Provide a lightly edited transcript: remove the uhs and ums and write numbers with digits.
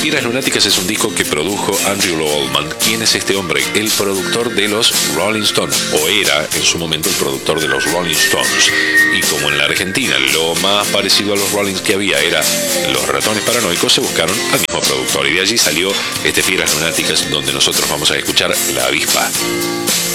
Fieras Lunáticas es un disco que produjo Andrew Low Oldham. ¿Quién es este hombre? El productor de los Rolling Stones, o era en su momento el productor de los Rolling Stones. Y como en la Argentina lo más parecido a los Rollins que había era Los Ratones Paranoicos, se buscaron al mismo productor. Y de allí salió este Fieras Lunáticas, donde nosotros vamos a escuchar La Avispa.